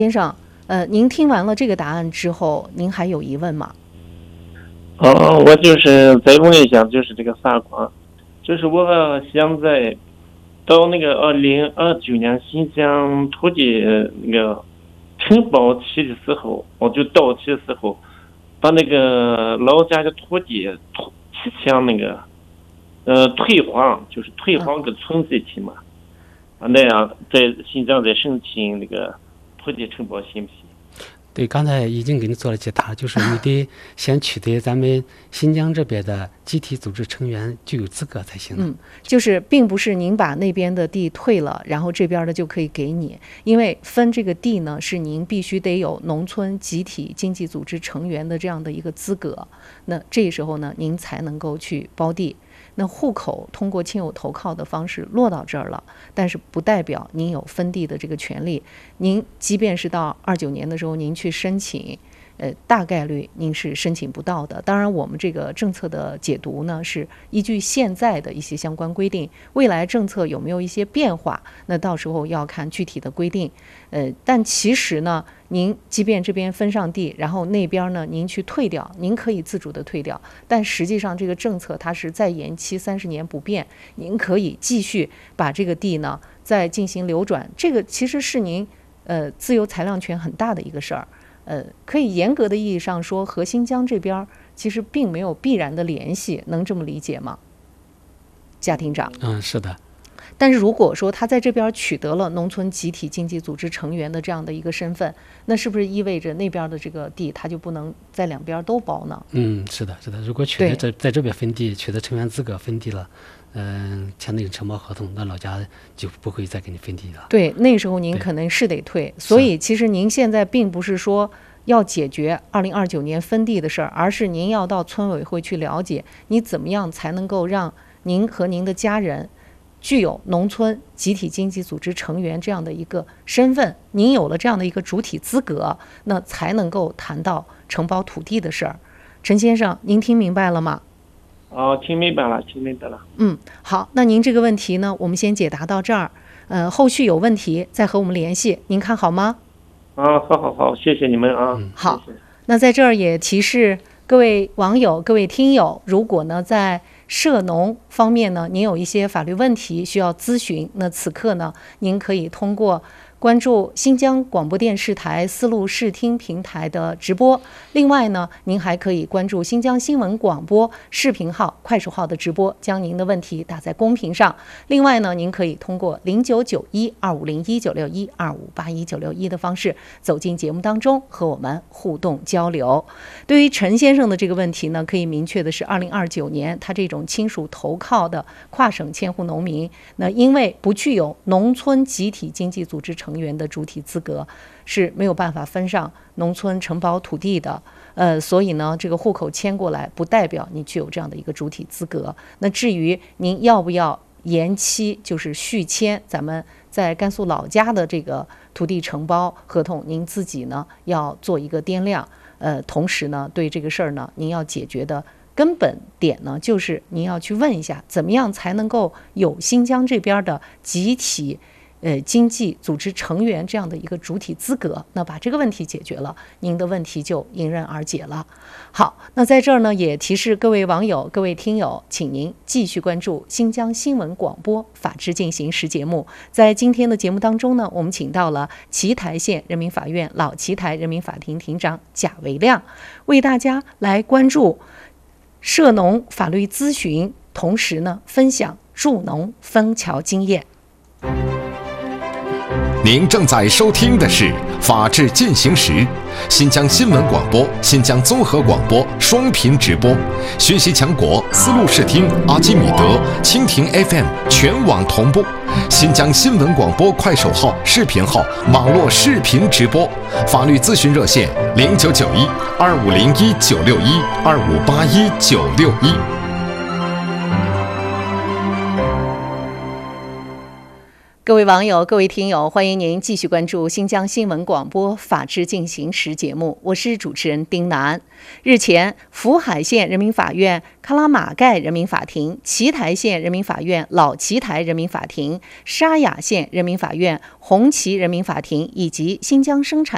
先生，您听完了这个答案之后，您还有疑问吗？ 我就是再问一下，就是这个法官，就是我想在到那个2029年新疆土地那个承包期的时候，我就到期的时候，把那个老家的土地提前那个退还，就是退还给村集体嘛，那样在新疆再申请那个土地承包行不行？ 对，刚才已经给你做了解答，就是你得先取得咱们新疆这边的集体组织成员具有资格才行。 就是并不是您把那边的地退了，然后这边的就可以给你，因为分这个地呢，是您必须得有农村集体经济组织成员的这样的一个资格，那这时候呢，您才能够去包地。那户口通过亲友投靠的方式落到这儿了，但是不代表您有分地的这个权利。您即便是到29年的时候您去申请，大概率您是申请不到的。当然我们这个政策的解读呢，是依据现在的一些相关规定，未来政策有没有一些变化，那到时候要看具体的规定。但其实呢，您即便这边分上地，然后那边呢您去退掉，您可以自主的退掉，但实际上这个政策它是再延期30年不变，您可以继续把这个地呢再进行流转，这个其实是您自由裁量权很大的一个事儿。可以严格的意义上说，和新疆这边其实并没有必然的联系，能这么理解吗，贾厅长？ 是的。 但是如果说他在这边取得了农村集体经济组织成员的这样的一个身份，那是不是意味着那边的这个地他就不能在两边都包呢？ 是的，是的。如果取得在这边分地，取得成员资格分地了，签那个承包合同，那老家就不会再给你分地了。 对，那时候您可能是得退。所以其实您现在并不是说要解决2029年分地的事儿，而是您要到村委会去了解，你怎么样才能够让您和您的家人具有农村集体经济组织成员这样的一个身份，您有了这样的一个主体资格，那才能够谈到承包土地的事儿。陈先生，您听明白了吗？ 听明白了。 好，那您这个问题呢，我们先解答到这儿。后续有问题再和我们联系，您看好吗？ 好，谢谢你们啊。 好， 谢谢。 那在这儿也提示各位网友、各位听友，如果呢在涉农方面呢，您有一些法律问题需要咨询，那此刻呢，您可以通过关注新疆广播电视台丝路视听平台的直播。另外呢，您还可以关注新疆新闻广播视频号、快手号的直播，将您的问题打在公屏上。另外呢，您可以通过099125019612581961的方式走进节目当中，和我们互动交流。对于陈先生的这个问题呢，可以明确的是，2029年他这种亲属投靠的跨省迁户农民，那因为不具有农村集体经济组织成员的主体资格，是没有办法分上农村承包土地的。所以呢，这个户口迁过来不代表你具有这样的一个主体资格。那至于您要不要延期，就是续签咱们在甘肃老家的这个土地承包合同，您自己呢要做一个掂量。同时呢，对这个事儿呢，您要解决的根本点呢，就是您要去问一下，怎么样才能够有新疆这边的集体经济组织成员这样的一个主体资格。那把这个问题解决了，您的问题就迎刃而解了。好，那在这儿呢，也提示各位网友、各位听友，请您继续关注新疆新闻广播法治进行时节目。在今天的节目当中呢，我们请到了奇台县人民法院老奇台人民法庭庭长贾维亮，为大家来关注涉农法律咨询，同时呢，分享助农枫桥经验。 您正在收听的是《法治进行时》，新疆新闻广播、新疆综合广播双频直播，学习强国丝路视听、阿基米德、蜻蜓 FM 全网同步，新疆新闻广播快手号、视频号网络视频直播，法律咨询热线099125019612581961。 各位网友、各位听友，欢迎您继续关注新疆新闻广播法治进行时节目，我是主持人丁楠。日前，福海县人民法院喀拉玛盖人民法庭、奇台县人民法院老奇台人民法庭、沙雅县人民法院红旗人民法庭以及新疆生产